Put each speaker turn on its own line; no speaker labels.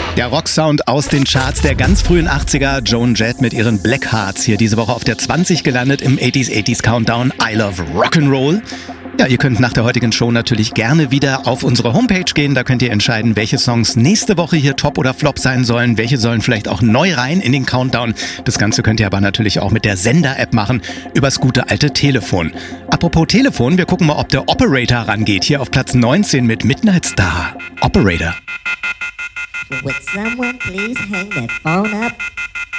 Der Rocksound aus den Charts der ganz frühen 80er. Joan Jett mit ihren Black Hearts hier diese Woche auf der 20 gelandet im 80s Countdown. I Love Rock'n'Roll. Ja, ihr könnt nach der heutigen Show natürlich gerne wieder auf unsere Homepage gehen. Da könnt ihr entscheiden, welche Songs nächste Woche hier Top oder Flop sein sollen. Welche sollen vielleicht auch neu rein in den Countdown. Das Ganze könnt ihr aber natürlich auch mit der Sender-App machen, übers gute alte Telefon. Apropos Telefon, wir gucken mal, ob der Operator rangeht. Hier auf Platz 19 mit Midnight Star. Operator.
Would someone please hang that phone up?